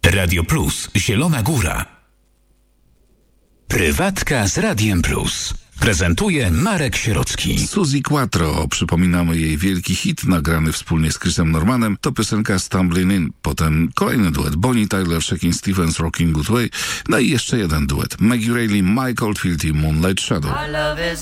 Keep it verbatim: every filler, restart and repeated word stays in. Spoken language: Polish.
Radio Plus, Zielona Góra. Prywatka z Radiem Plus. Prezentuje Marek Sierocki. Suzy Quattro, przypominamy jej wielki hit nagrany wspólnie z Chrisem Normanem, to piosenka Stumbling In. Potem kolejny duet Bonnie Tyler, Shakin' Stevens, Rockin' Good Way. No i jeszcze jeden duet Maggie Reilly, Mike Oldfield i Moonlight Shadow.